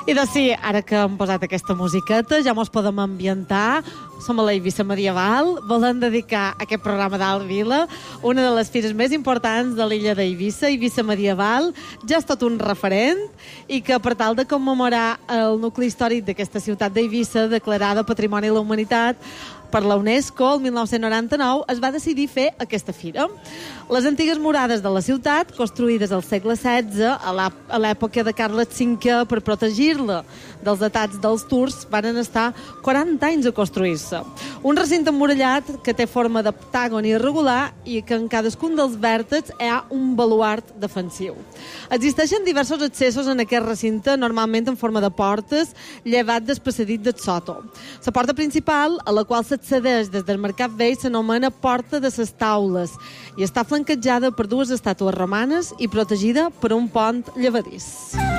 I doncs sí, ara que hem posat aquesta musiqueta ja mos podem ambientar. Som a la Eivissa medieval. Volem dedicar aquest programa d'Alt Vila, una de les fires més importants de l'illa d'Eivissa, Eivissa medieval. Ja és tot un referent i que per tal de commemorar el nucli històric d'aquesta ciutat d'Eivissa, declarada Patrimoni de la Humanitat per la UNESCO, el 1999, es va decidir fer aquesta fira. Les antigues murades de la ciutat, construïdes al segle XVI, a l'època de Carles V, per protegir-la dels atacs dels turcs, van estar 40 anys a construir-se. Un recinte emmurallat que té forma d'octàgon irregular i que en cadascun dels vèrtexs hi ha un baluart defensiu. Existeixen diversos accessos en aquest recinte, normalment en forma de portes, llevat del passadís del sòtol. La porta principal, a la qual s'accedeix des del Mercat Vell, s'anomena Porta de les Taules i està flanquejada per dues estàtues romanes i protegida per un pont llevadís.